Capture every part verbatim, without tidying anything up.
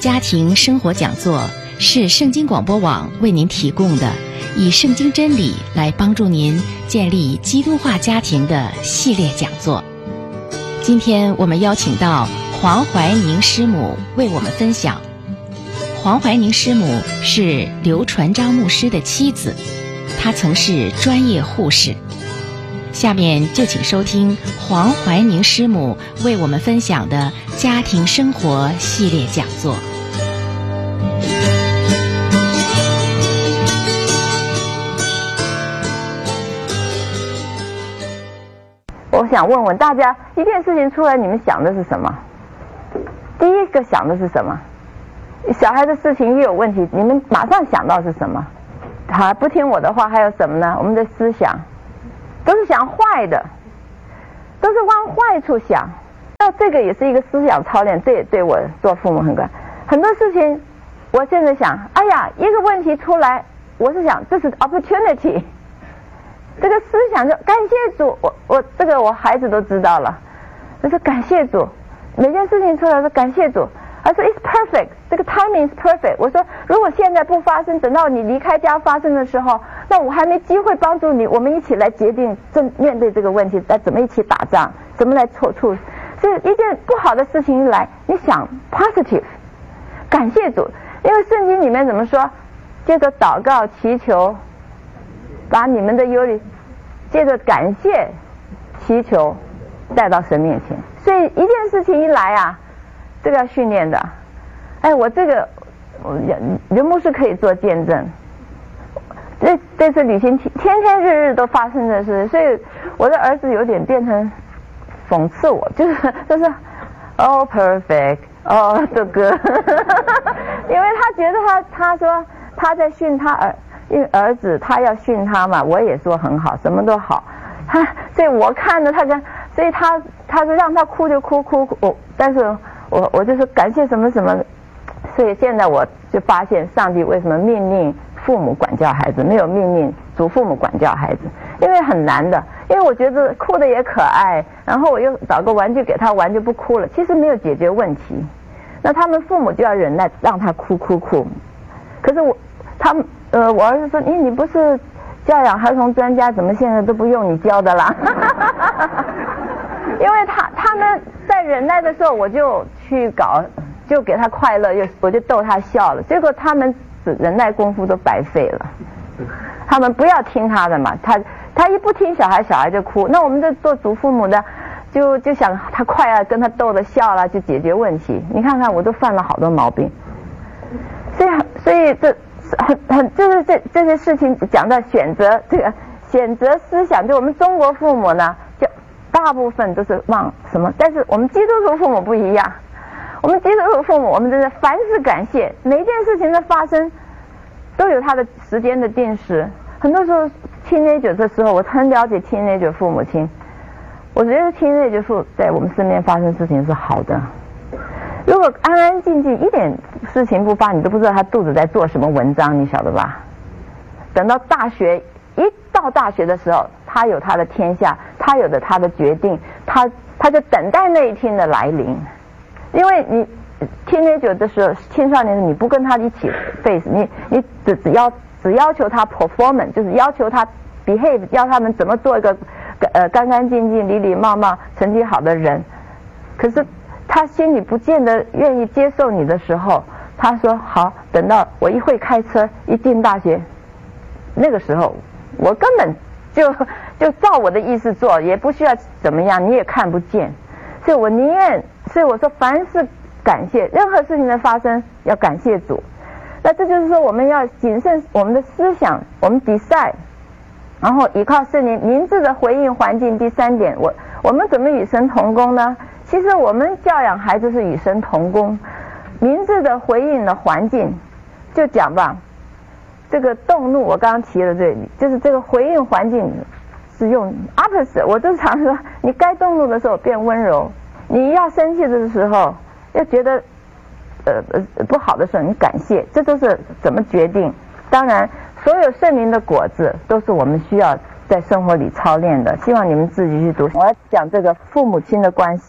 家庭生活讲座是圣经广播网为您提供的以圣经真理来帮助您建立基督化家庭的系列讲座。今天我们邀请到黄怀宁师母为我们分享。黄怀宁师母是刘传章牧师的妻子，她曾是专业护士。下面就请收听黄怀宁师母为我们分享的家庭生活系列讲座。 我想问问大家，一件事情出来，你们想的是什么？第一个想的是什么？小孩的事情一有问题，你们马上想到是什么？好，不听我的话，还有什么呢？我们的思想都是想坏的，都是往坏处想。那这个也是一个思想操练，这也对我做父母很关。很多事情，我现在想，哎呀，一个问题出来，我是想这是 opportunity。这个思想就感谢主，我我这个我孩子都知道了，我说感谢主，每件事情出来说感谢主，他说 it's perfect， 这个 timing is perfect。我说如果现在不发生，等到你离开家发生的时候，那我还没机会帮助你，我们一起来决定正面对这个问题，来怎么一起打仗，怎么来处处。所以一件不好的事情一来，你想 positive， 感谢主，因为圣经里面怎么说？接着祷告祈求。把你们的忧虑借着感谢祈求带到神面前。所以一件事情一来啊，这个要训练的。哎，我这个刘牧师可以做见证，这这次旅行天天日日都发生的事，所以我的儿子有点变成讽刺我，就是就是哦 perfect 哦这个因为他觉得他他说他在训他儿因为儿子他要训他嘛，我也说很好，什么都好，他所以我看着他跟，所以他他说让他哭就哭哭我，但是我我就是感谢什么什么，所以现在我就发现上帝为什么命令父母管教孩子，没有命令祖父母管教孩子，因为很难的，因为我觉得哭的也可爱，然后我又找个玩具给他玩就不哭了，其实没有解决问题，那他们父母就要忍耐让他哭哭哭，可是我他们。呃，我儿子说：“你你不是教养儿童专家，怎么现在都不用你教的啦？”因为他他们在忍耐的时候，我就去搞，就给他快乐，又我就逗他笑了。结果他们忍耐功夫都白费了。他们不要听他的嘛，他他一不听小孩，小孩就哭。那我们这做祖父母的，就就想他快啊，跟他逗着笑了，就解决问题。你看看，我都犯了好多毛病。所以所以这。很很就是这这些事情讲到选择这个选择思想，就我们中国父母呢，就大部分都是往什么？但是我们基督徒父母不一样，我们基督徒父母，我们真的凡事感谢，每一件事情的发生都有它的时间的定时。很多时候 teenager 的时候，我很了解 teenager 父母亲，我觉得 teenager 父在我们身边发生事情是好的。如果安安静静一点事情不发，你都不知道他肚子在做什么文章，你晓得吧？等到大学一到大学的时候，他有他的天下，他有的他的决定，他他就等待那一天的来临。因为你teenager的时候，青少年你不跟他一起 face， 你你只只要只要求他 performance， 就是要求他 behave， 要他们怎么做一个呃干干净净、礼礼貌貌、成绩好的人，可是。他心里不见得愿意接受你的时候，他说好，等到我一会开车，一进大学，那个时候我根本就就照我的意思做，也不需要怎么样，你也看不见，所以我宁愿，所以我说凡事感谢，任何事情的发生要感谢主。那这就是说我们要谨慎我们的思想，我们decide，然后依靠圣灵明智的回应环境。第三点，我我们怎么与神同工呢？其实我们教养孩子是与神同工，明智的回应了环境。就讲吧，这个动怒，我刚刚提了这里，就是这个回应环境是用 opposite。我都常说，你该动怒的时候变温柔，你要生气的时候，要觉得呃呃不好的时候，你感谢，这都是怎么决定。当然，所有圣灵的果子都是我们需要在生活里操练的，希望你们自己去读。我要讲这个父母亲的关系。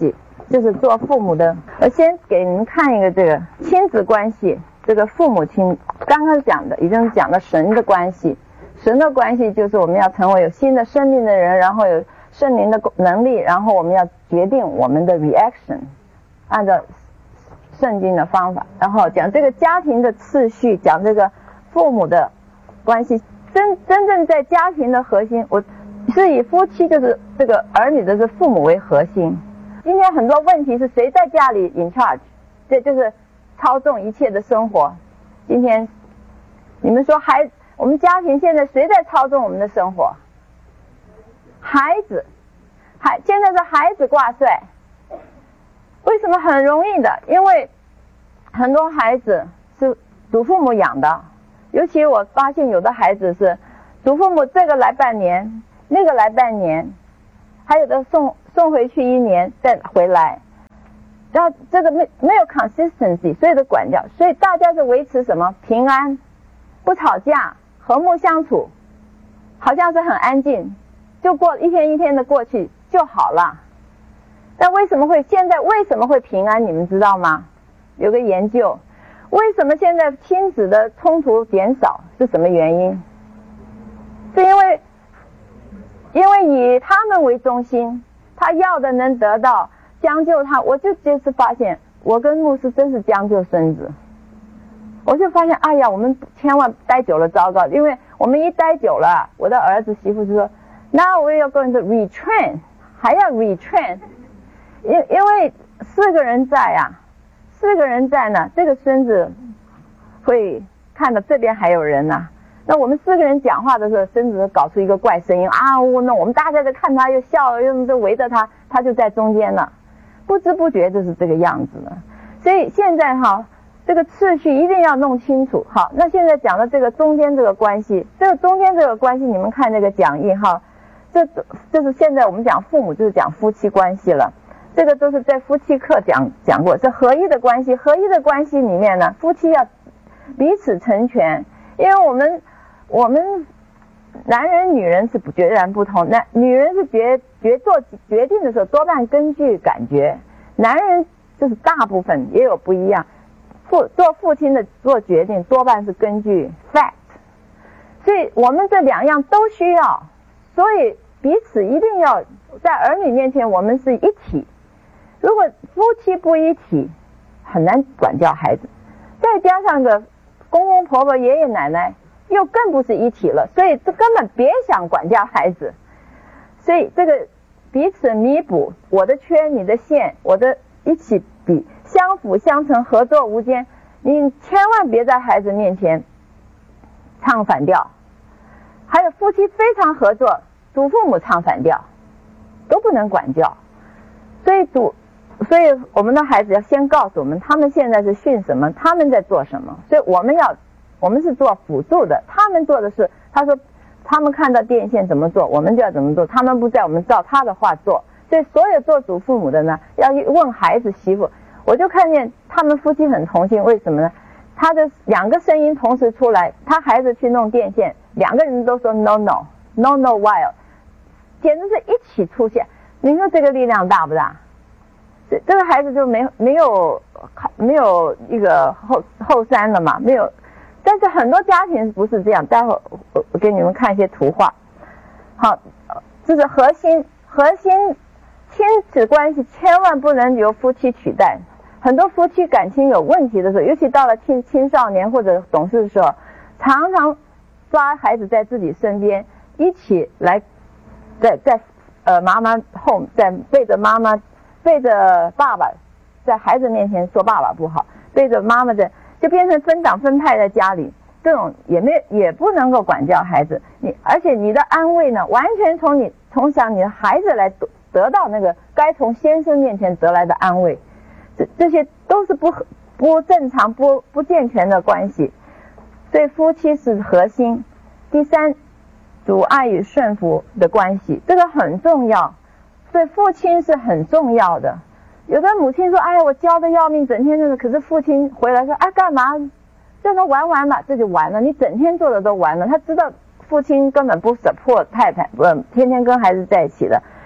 就是做父母的。我先给你们看一个这个亲子关系，这个父母亲刚刚讲的已经讲了神的关系，神的关系就是我们要成为有新的生命的人，然后有圣灵的能力，然后我们要决定我们的 reaction， 按照圣经的方法，然后讲这个家庭的次序，讲这个父母的关系，真真正在家庭的核心，我是以夫妻就是这个儿女的是父母为核心。今天很多问题是谁在家里 in charge， 这就是操纵一切的生活。今天你们说孩我们家庭现在谁在操纵我们的生活？孩子，孩现在是孩子挂帅。为什么很容易的？因为很多孩子是祖父母养的，尤其我发现有的孩子是祖父母这个来半年，那个来半年，还有的送送回去一年再回来，然后这个没没有 consistency， 所以的管教，所以大家是维持什么平安，不吵架，和睦相处，好像是很安静，就过一天一天的过去就好了。但为什么会现在为什么会平安？你们知道吗？有个研究，为什么现在亲子的冲突减少是什么原因？是因为因为以他们为中心，他要的能得到，将就他。我就这次发现，我跟牧师真是将就孙子。我就发现，哎呀，我们千万待久了糟糕，因为我们一待久了，我的儿子媳妇就说 ，Now we are going to retrain， 还要 retrain。因因为四个人在啊，四个人在呢，这个孙子会看到这边还有人呢、啊。那我们四个人讲话的时候，孙子搞出一个怪声音啊！我那我们大家在看他，又笑，又就围着他，他就在中间了，不知不觉就是这个样子了。所以现在哈，这个次序一定要弄清楚。好，那现在讲的这个中间这个关系，这个中间这个关系，你们看这个讲义哈，这这是现在我们讲父母就是讲夫妻关系了。这个都是在夫妻课讲讲过，是合一的关系。合一的关系里面呢，夫妻要彼此成全，因为我们我们男人女人是决然不同，男女人是决决做决定的时候多半根据感觉，男人就是大部分也有不一样，父做父亲的做决定多半是根据 fact， 所以我们这两样都需要，所以彼此一定要在儿女面前我们是一体。如果夫妻不一体，很难管教孩子，再加上个公公婆婆爷爷奶奶又更不是一体了，所以这根本别想管教孩子。所以这个彼此弥补，我的缺你的线，我的一起比，相辅相成，合作无间。你千万别在孩子面前唱反调。还有夫妻非常合作，祖父母唱反调都不能管教。所以祖所以我们的孩子要先告诉我们他们现在是训什么，他们在做什么，所以我们要我们是做辅助的，他们做的是他说他们看到电线怎么做我们就要怎么做，他们不在我们照他的话做。所以所有做祖父母的呢要问孩子媳妇，我就看见他们夫妻很同心，为什么呢？他的两个声音同时出来，他孩子去弄电线，两个人都说 no no no no while， 简直是一起出现。你说这个力量大不大？这这个孩子就没没有没有一个后后山了嘛，没有。但是很多家庭不是这样，待会儿我我给你们看一些图画。好，这是核心核心亲子关系，千万不能由夫妻取代。很多夫妻感情有问题的时候，尤其到了青青少年或者懂事的时候，常常抓孩子在自己身边，一起来在在呃妈妈后在背着妈妈背着爸爸，在孩子面前说爸爸不好，背着妈妈的就变成分党分派在家里，这种也没也不能够管教孩子。你而且你的安慰呢，完全从你从小你的孩子来得得到那个该从先生面前得来的安慰，这这些都是不不正常不不健全的关系。所以夫妻是核心。第三，主爱与顺服的关系，这个很重要。所以父亲是很重要的。有的母亲说，哎呀我教的要命，整天就是，可是父亲回来说，哎干嘛这都玩玩吧，这就完了，你整天做的都完了。他知道父亲根本不 support 太太，不天天跟孩子在一起的，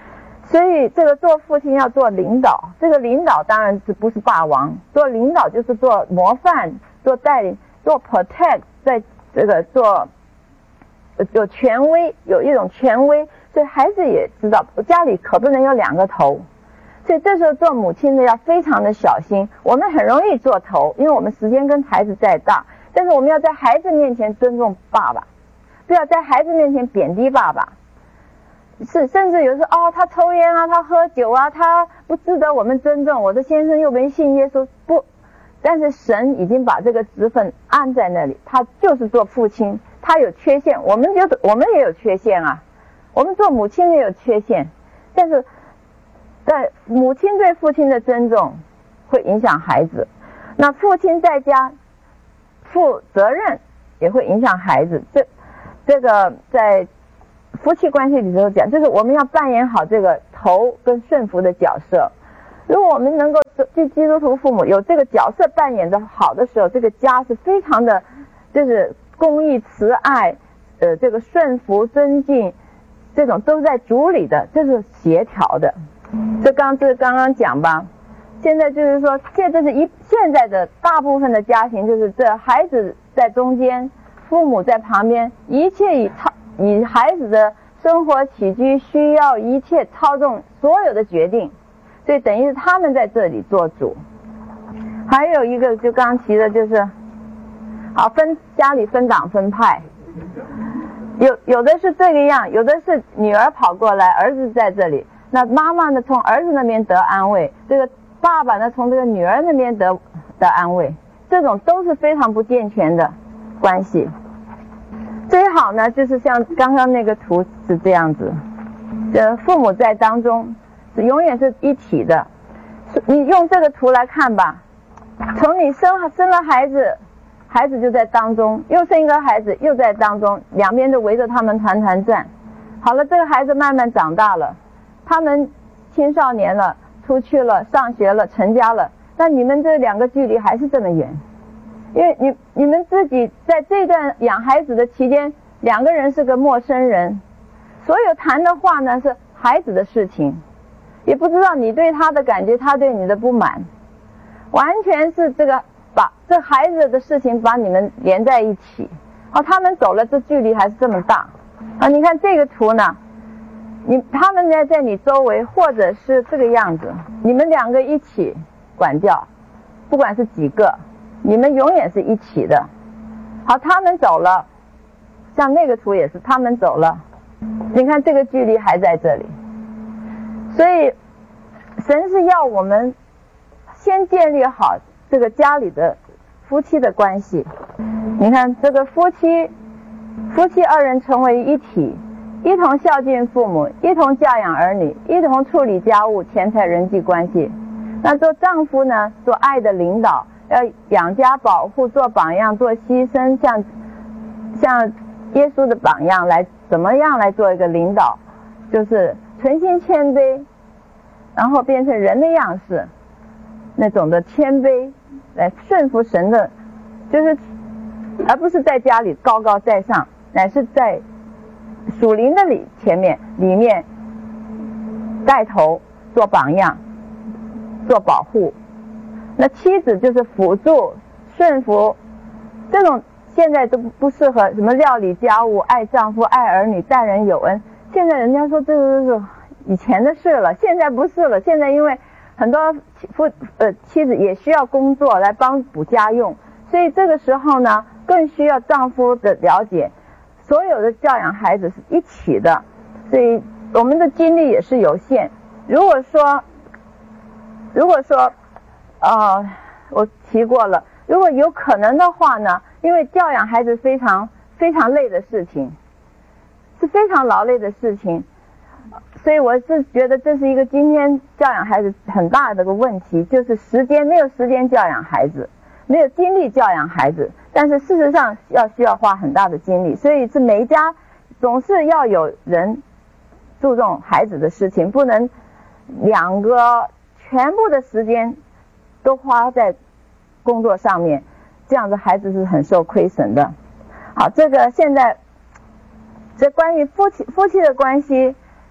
所以这个做父亲要做领导，这个领导当然是不是霸王，做领导就是做模范，做带领，做 protect， 在这个做有权威，有一种权威，所以孩子也知道家里可不能有两个头，所以这时候做母亲的要非常的小心。我们很容易做头，因为我们时间跟孩子在大，但是我们要在孩子面前尊重爸爸，不要在孩子面前贬低爸爸。是，甚至有时候哦，他抽烟啊，他喝酒啊，他不值得我们尊重。我的先生又没信耶稣，不，但是神已经把这个职分安在那里，他就是做父亲，他有缺陷，我们就是我们也有缺陷啊，我们做母亲也有缺陷，但是在母亲对父亲的尊重会影响孩子，那父亲在家负责任也会影响孩子。这这个在夫妻关系里头讲，就是我们要扮演好这个头跟顺服的角色。如果我们能够就基督徒父母有这个角色扮演的好的时候，这个家是非常的，就是公义、慈爱，呃，这个顺服、尊敬，这种都在主里的，这是协调的。这刚这刚刚讲吧，现在就是说，现在是一现在的大部分的家庭，就是这孩子在中间，父母在旁边，一切以操以孩子的生活起居需要一切操纵所有的决定，所以等于是他们在这里做主。还有一个就刚刚提的就是，好分家里分党分派，有有的是这个样，有的是女儿跑过来，儿子在这里，那妈妈呢从儿子那边得安慰，这个爸爸呢从这个女儿那边得得安慰，这种都是非常不健全的关系。最好呢就是像刚刚那个图是这样子，呃，父母在当中是永远是一体的。你用这个图来看吧，从你生生了孩子，孩子就在当中，又生一个孩子又在当中，两边都围着他们团团转。好了，这个孩子慢慢长大了，他们青少年了，出去了，上学了，成家了，那你们这两个距离还是这么远。因为你你们自己在这段养孩子的期间，两个人是个陌生人，所有谈的话呢是孩子的事情，也不知道你对他的感觉，他对你的不满，完全是这个把这孩子的事情把你们连在一起。哦，他们走了，这距离还是这么大啊！你看这个图呢，你他们呢在你周围，或者是这个样子，你们两个一起管教，不管是几个，你们永远是一起的。好，他们走了，像那个图也是，他们走了，你看这个距离还在这里。所以神是要我们先建立好这个家里的夫妻的关系。你看这个夫妻夫妻二人成为一体，一同孝敬父母，一同教养儿女，一同处理家务、钱财、人际关系。那做丈夫呢，做爱的领导，要养家保护，做榜样，做牺牲，像像耶稣的榜样来怎么样来做一个领导，就是存心谦卑，然后变成人的样式，那种的谦卑来顺服神的，就是而不是在家里高高在上，乃是在属灵的里前面里面带头做榜样，做保护。那妻子就是辅助顺服，这种现在都不适合什么料理家务、爱丈夫、爱儿女、待人有恩。现在人家说这个是以前的事了，现在不是了。现在因为很多夫呃妻子也需要工作来帮补家用，所以这个时候呢，更需要丈夫的了解。所有的教养孩子是一起的，所以我们的精力也是有限。如果说，如果说，呃，我提过了，如果有可能的话呢，因为教养孩子非常非常累的事情，是非常劳累的事情，所以我是觉得这是一个今天教养孩子很大的个问题，就是时间没有时间教养孩子，没有精力教养孩子，但是事实上要需要花很大的精力，所以是每一家总是要有人注重孩子的事情，不能两个全部的时间都花在工作上面，这样子孩子是很受亏损的。好，这个现在这关于夫妻夫妻的关系，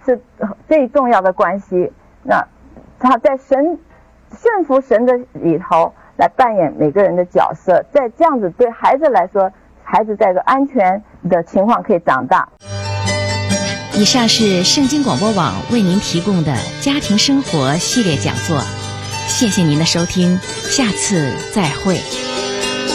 是最重要的关系。那他在神顺服神的里头来扮演每个人的角色，在这样子对孩子来说，孩子在一个安全的情况可以长大。 以上是圣经广播网为您提供的家庭生活系列讲座，谢谢您的收听，下次再会。